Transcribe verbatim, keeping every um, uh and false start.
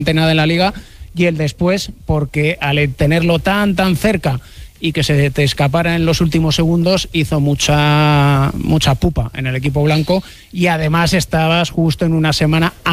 nada en la Liga, y el después, porque al tenerlo tan tan cerca y que se te escapara en los últimos segundos, hizo mucha mucha pupa en el equipo blanco, y además estabas justo en una semana